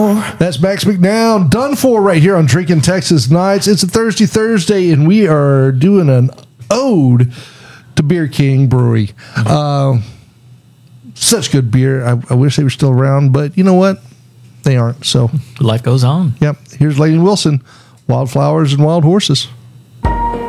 That's Max McNown, done for right here on Drinking Texas Nights. It's a Thursday, and we are doing an ode to Beer King Brewery. Such good beer. I wish they were still around, but you know what? They aren't. So life goes on. Yep. Here's Layton Wilson, Wildflowers and Wild Horses.